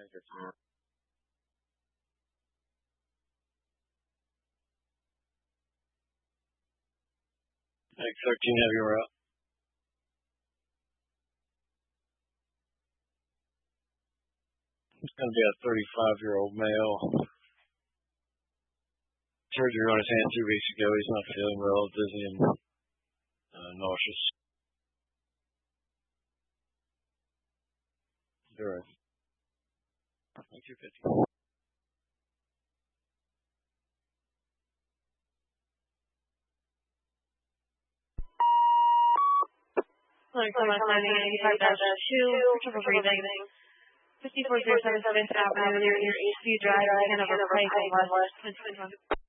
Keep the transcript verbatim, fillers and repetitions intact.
X thirteen Heavy, we're up. It's going to be a thirty-five-year-old male. Surgery on his hand two weeks ago. He's not feeling well, dizzy and uh, nauseous. Zero. two fifty. Like from my landing eighty-five dash two, triple breathing, fifty-four zero seven Fifth Avenue near Eastview Drive, Hanover Pike, West.